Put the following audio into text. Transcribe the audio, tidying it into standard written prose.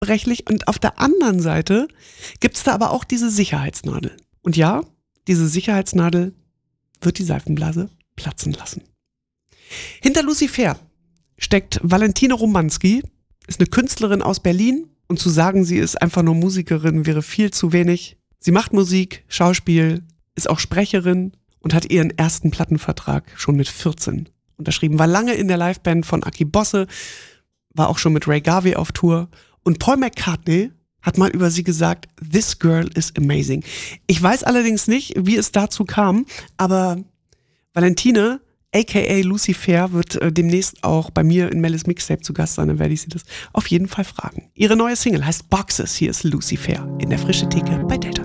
brechlich. Und auf der anderen Seite gibt's da aber auch diese Sicherheitsnadel. Und ja, diese Sicherheitsnadel wird die Seifenblase platzen lassen. Hinter Lucifer steckt Valentine Romanski, ist eine Künstlerin aus Berlin. Und zu sagen, sie ist einfach nur Musikerin, wäre viel zu wenig. Sie macht Musik, Schauspiel, ist auch Sprecherin und hat ihren ersten Plattenvertrag schon mit 14 unterschrieben. War lange in der Liveband von Aki Bosse, war auch schon mit Ray Garvey auf Tour. Und Paul McCartney hat mal über sie gesagt, "This girl is amazing." Ich weiß allerdings nicht, wie es dazu kam, aber Valentine, aka Lucifer, wird demnächst auch bei mir in Melis Mixtape zu Gast sein, dann werde ich sie das auf jeden Fall fragen. Ihre neue Single heißt Boxes, hier ist Lucifer in der Frische Theke bei Delta.